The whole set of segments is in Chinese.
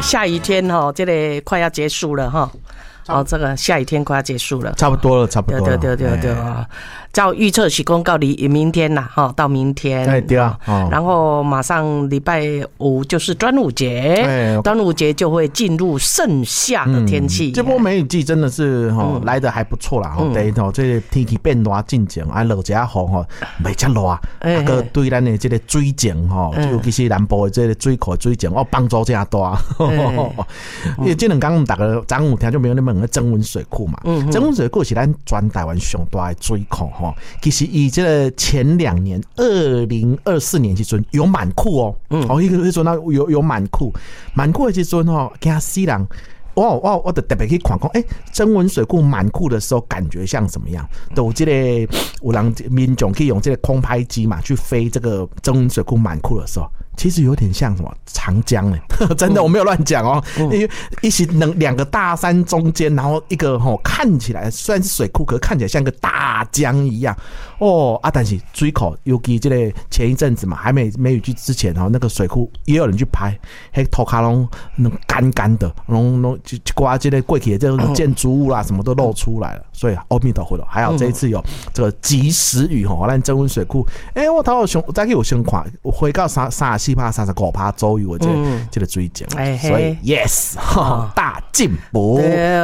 下雨天哈，这个快要结束了哈。这个下雨天快要结束了， 差不多了。 对啊。照预测是公告离明天啦，到明天。 对啊。 然后马上礼拜五就是端午节，端午节就会进入盛夏的天气。 这波梅雨季真的是来得还不错啦。第一这天气变热进前，落一下雨袂遮热，个对咱的这个水情尤其是南部的这个水库水情帮助真大。因为这两天大家昨有听就没有那么曾文水库嘛，曾文水库是咱全台湾上大的水库。其实以这个前2年2024年时阵有满库一个时阵有满库的时阵惊死人。我就特别去看看，曾文水库满库的时候感觉像什么样？都这个有人民众可以用这个空拍机嘛去飞这个曾文水库满库的时候。其实有点像什么长江真的我没有乱讲因为一起两个大山中间，然后一个看起来虽然是水库，可是看起来像个大江一样但是水库尤其这个前一阵子嘛，还没梅雨季之前那个水库也有人去拍，土卡拢干干的，拢一挂这个过去的这种建筑物啦什么都露出来了，所以阿弥陀佛了。还好这一次有这个及时雨咱曾文水库我头我再去有先看回到34%、35%左右的这个水景，所以 yes 大进步。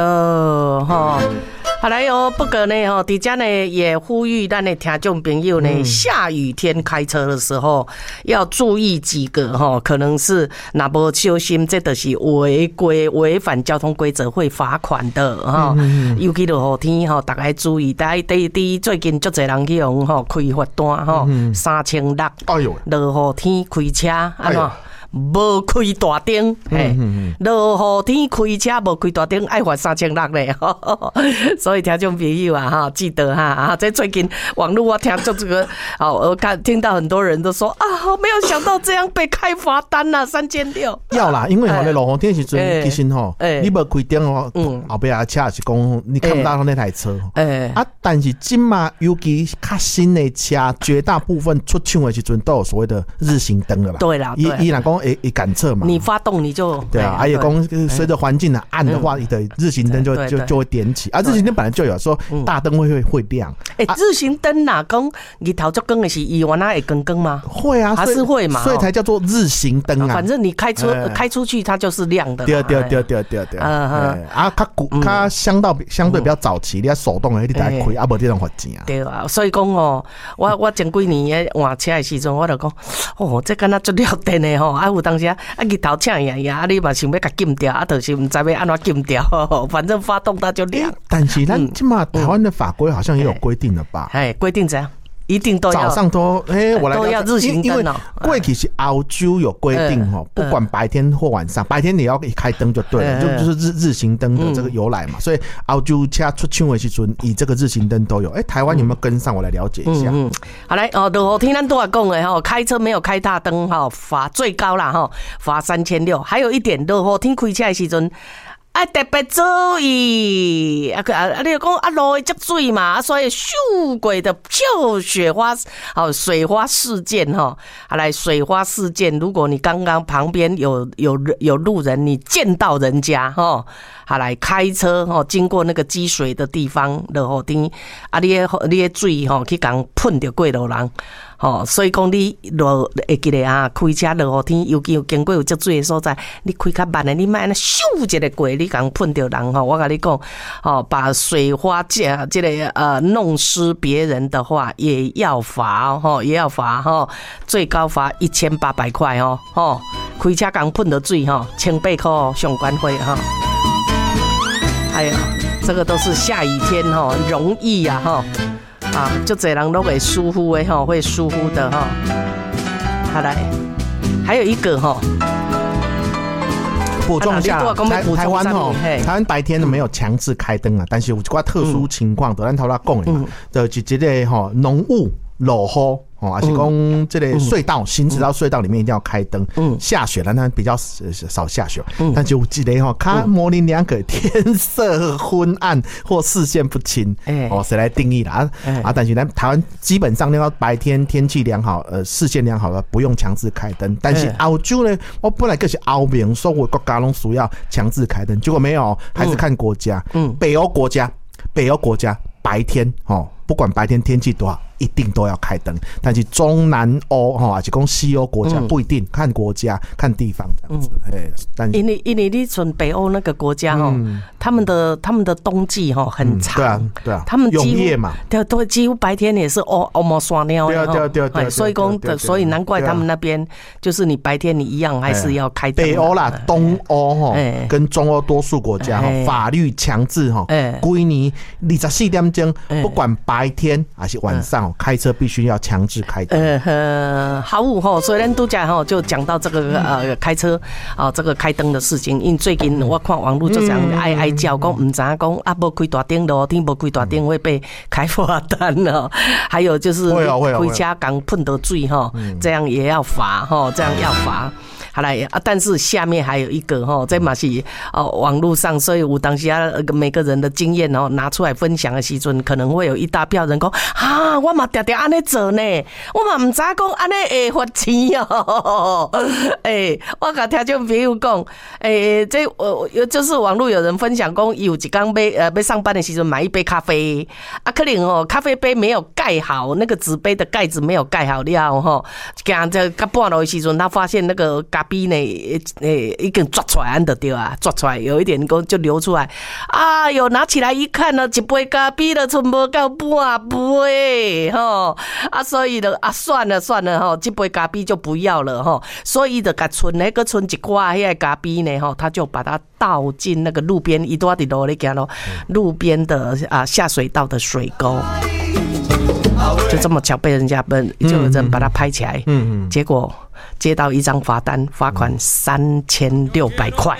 好来不过呢在这呢也呼吁咱的听众朋友呢，下雨天开车的时候要注意几个可能是若无小心，这就是违反交通规则会罚款的尤其落雨天大家注意。第一最近足侪人去用开罚单3600，落雨天开车无开大灯，落雨天开车无开大灯，爱罚3600嘞。所以听众朋友记得在最近网络我听这个，我听到很多人都说没有想到这样被开罚单啦，3600。 要啦，因为你落雨天时阵，其实你无开灯后边车是讲你看不到那台车，但是今嘛，尤其较新的车，绝大部分出厂的时阵都有所谓的日行灯了啦。 对啦， 伊若讲会感测嘛， 你发动你就对啊，也讲随着环境的暗的话，你的日行灯就会点起日行灯本来就有说大灯会亮。 日行灯哪讲日头就光的是伊原来会光吗？ 会啊， 还是会嘛， 所以才叫做日行灯啊。 反正你开出去它就是亮的。 对。它相对比较早期，你要手动的你得开，无这种罚钱啊。 对啊，所以讲我前几年换车的时阵，我就讲这敢若足了电的有当时日头呛呀，你嘛想要甲禁掉就是唔知要安怎禁掉，反正发动它就亮。 但是咱今嘛台湾的法规好像也有规定了吧？ 规定怎样？一定都要早上都要日行灯过去是澳洲有规定不管白天或晚上，白天你要开灯就对了，就是日行灯的这个由来嘛。所以澳洲车出厂的时阵，以这个日行灯都有。台湾有没有跟上？我来了解一下。 好来落雨天咱都要讲的开车没有开大灯罚最高啦罚3600。还有一点，落雨天开车的时阵。特别注意你就讲路会积水嘛，所以秀过的雪花水花事件来水花事件，如果你刚刚旁边有路人，你见到人家来开车经过那个积水的地方，落雨天你的水去讲喷到过路人。所以讲你会记得开车落雨天，尤其有经过有积水的所在，你开较慢的，你莫安尼咻一个过，你讲喷到人我跟你讲把水花这个弄湿别人的话，也要罚最高罚1800块开车刚喷到水1800块上管费哎呀，这个都是下雨天容易就这人都会疏忽的会疏忽的好来，还有一个补充一下，台湾白天没有强制开灯但是有一些特殊情况，咱头先讲的就是这个浓雾落雨还是讲这个隧道行驶到隧道里面一定要开灯。下雪了，那比较少下雪，但就记得较模棱两可，天色昏暗或视线不清，谁来定义啦？但是咱台湾基本上要白天天气良好，视线良好的不用强制开灯。但是澳洲呢，我本来就是欧盟所有国家拢需要强制开灯，结果没有，还是看国家。北欧国家白天不管白天天气多好，一定都要开灯。但是中南欧还是讲西欧国家不一定，看国家看地方这样子。但因为你从北欧那个国家他们的冬季很长， 对啊， 他们永夜嘛， 对，几乎白天也是毛刷尿， 对， 所以难怪他们那边就是你白天你一样还是要开灯。 北欧啦，东欧跟中欧多数国家法律强制规年24点钟，不管白天还是晚上开车必须要强制开灯。 好所以咱都讲就讲到这个开车这个开灯的事情。因为最近我看网络就讲哀叫，讲唔知讲无开大灯咯，天无开大灯会被开罚单了。还有就是回家刚碰到水这样也要罚这样要罚。好来但是下面还有一个这嘛是网络上，所以有当时每个人的经验拿出来分享的时阵，可能会有一大票人讲我嘛常常安尼做呢，我嘛唔知讲安尼会罚钱我甲听众朋友讲，就是网络有人分享讲，有一天要上班的时阵买一杯咖啡可能咖啡杯没有盖好，那个纸杯的盖子没有盖好了行这到半路的时阵，他发现那个咖啡呢已经抓出来就对啊，抓出来有一点就流出来，拿起来一看呢，一杯咖啡了，剩无到半杯所以呢算了这杯咖啡就不要了所以就剩一挂那咖啡呢他就把它倒进那个路边，一多在路里走路边的下水道的水沟，就这么巧被人家就有人把它拍起来，结果接到一张罚单，罚款3600块。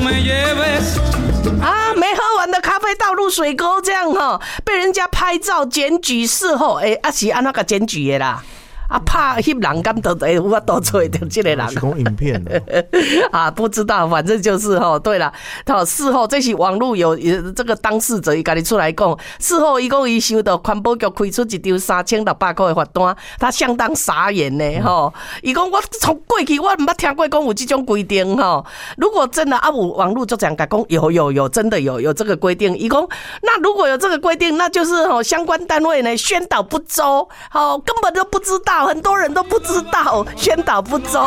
没喝完的咖啡倒入水沟，这样被人家拍照检举，事后是按那个检举的啦。怕翕人敢都有法度做到这个人， 是讲影片的不知道，反正就是对了。事后这是网络有这个当事者，伊家己出来讲，事后伊讲伊收到环保局开出一张3600块的罚单，他相当傻眼呢伊讲我从过去我唔捌听过讲有这种规定如果真的有网络就这样讲有真的有这个规定，伊讲那如果有这个规定，那就是相关单位呢宣导不周根本都不知道。很多人都不知道，宣导不周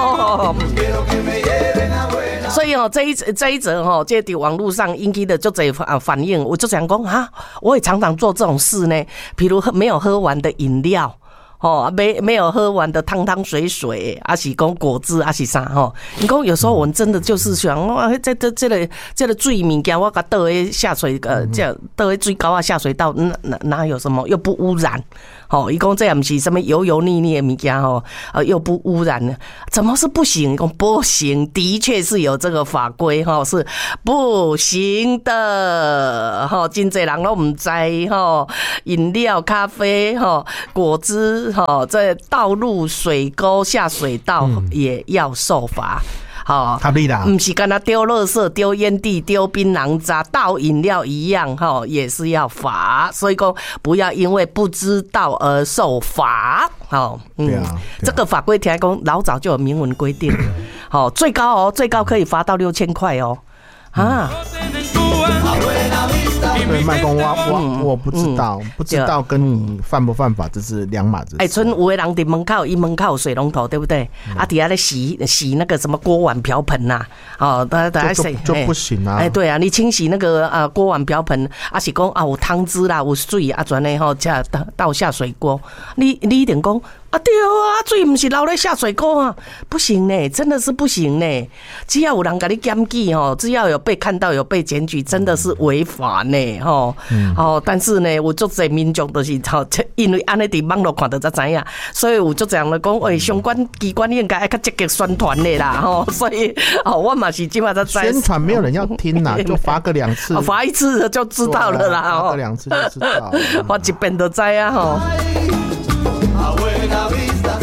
所以这一则这在网络上引起的就这反应，我就想讲我也常常做这种事呢，比如没有喝完的饮料没有喝完的汤水是讲果汁是啥你讲有时候我们真的就是想这个水物件我给倒在下水倒在水沟下水道哪有什么又不污染伊讲这也不是什么油腻腻的物件又不污染，怎么是不行？讲不行，的确是有这个法规是不行的真多人都不知饮料、咖啡果汁这倒入水沟下水道也要受罚。 合理啦， 不是跟他丢垃圾、丢烟蒂、丢槟榔渣、倒饮料一样也是要罚。所以说不要因为不知道而受罚。这个法规听讲老早就有明文规定，最高可以罚到6000块对，麦公我不知道跟你犯不犯法这是两码子事。 村有的人在门口，伊门口有水龙头，对不对？底下在洗那个什么锅碗瓢盆呐， 就不行啊。 对啊，你清洗那个锅碗瓢盆，是讲有汤汁啦，有水转的才倒下水锅。你一定讲对水不是流在下水沟不行呢，真的是不行呢。只要有人给你检举只要有被看到有被检举，真的是违法呢但是呢，有足侪民众都是因为安尼伫网络看到才知影，所以有足侪人讲相关机关应该较积极宣传的啦所以我嘛是今嘛才知宣传没有人要听啦就罚个2次， 罚1次就知道了啦罚个2次就知道了， 罚1遍就知啊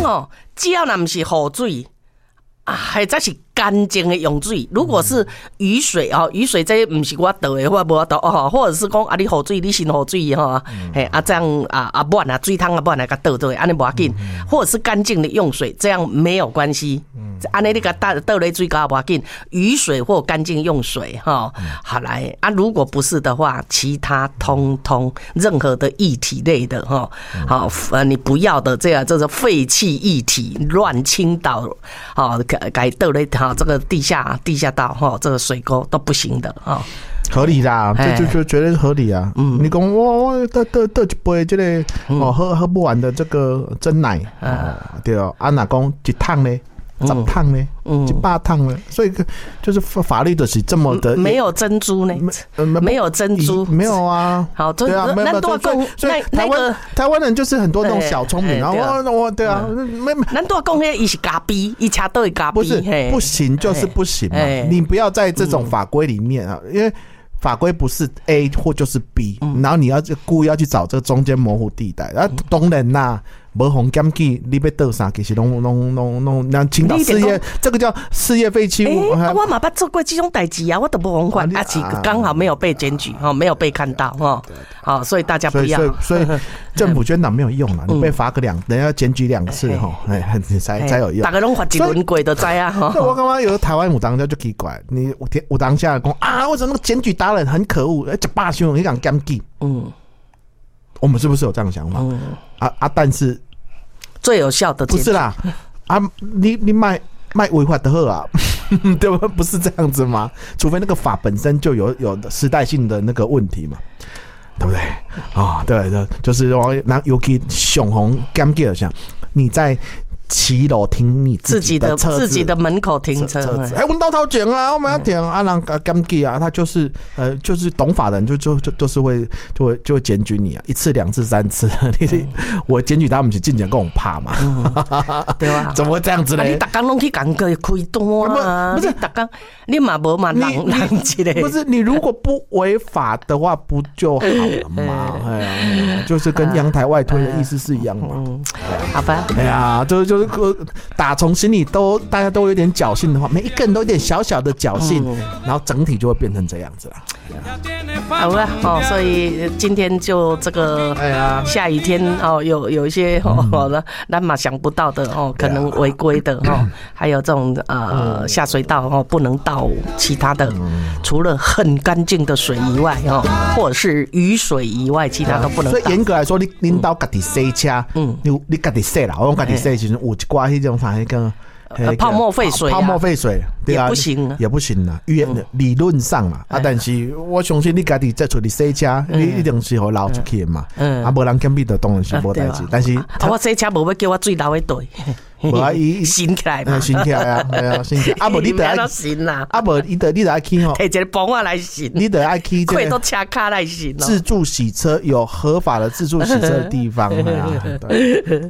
吼，只要那不是雨水。还再是干净的用水，如果是雨水哦，雨水这不是我倒的，我无倒哦，或者是讲啊，你雨水你新雨水哈，嘿这样满水汤满甲倒倒，安尼无要紧，或者是干净的用水，这样没有关系。安尼你甲倒咧水高无要紧，雨水或干净用水哈，好来啊，如果不是的话，其他通通任何的液体类的哈，好你不要的这是废弃液体乱倾倒，好。改倒咧哈，这个地下道哈，这个水沟都不行的哈。 合理啦，这就绝对合理啊！你讲我倒一杯这个喝不完的这个珍奶，对哦，啊哪讲一桶呢？10桶呢？100桶呢？所以就是法律的是这么的， 没有珍珠呢？没有珍珠， 没有啊。 好， 对啊，没有。所以台湾人就是很多那种小聪明，然后我对啊， 咱多讲迄伊是咖逼，伊恰都会咖逼， 不行就是不行嘛。你不要在这种法规里面啊，因为法规不是 A 或就是 B，然后你要故意要去找这个中间模糊地带，当然啦。无红检举，你要倒啥？其实弄让青岛事业，这个叫事业废弃物。 我嘛捌做过这种代志啊，我都不红款，是刚好没有被检举没有被看到好，所以大家不要。 所以政府宣导没有用啊，你被罚个人家检举2次你才有用。 大家拢罚一轮过就知啊。 我刚刚有台湾有当家就奇怪，你有当下讲啊，为什么那个检举达人很可恶，一把凶你敢检举？我们是不是有这样的想法？但是最有效的不是啦你卖违法的好啊，对吧？不是这样子吗？除非那个法本身就有时代性的那个问题嘛，对不对？对，就是那尤其上红检举像你在骑楼停你自己的车子， 自己的门口停车。 我到头前啊，我们要停啊，让检举啊，他就是懂法的人就是会检举你啊，1次2次3次，我检举他们是进前跟我怕嘛， 对吧？ 怎么会这样子呢？ 你大家拢去讲个开单啊，不是大家你嘛无嘛人一个， 不是你如果不违法的话，不就好了吗？就是跟阳台外推的意思是一样嘛。 好吧， 哎呀，就是打从心里大家都有点侥幸的话，每一个人都有点小小的侥幸，然后整体就会变成这样子了。 好了所以今天就这个下雨天有一些咱嘛想不到的可能违规的还有这种下水道不能倒其他的，除了很干净的水以外或者是雨水以外，其他都不能倒。 所以严格来说，你到家己洗车，你家己洗啦，我讲家己洗其实有一寡迄种啥迄个。 泡沫废水， 对啊， 也不行啦。理论上嘛，但是我相信你家己在厝里洗车，你一定是会流出去的嘛。无人检举的当然是无代志，但是我洗车无要叫我水流的对。 无新起来嘛， 新起来啊，新起来。无你得爱新啦， 无你得爱去摕一个泵啊来新， 你得爱去快都车卡来新。 自助洗车有合法的自助洗车的地方。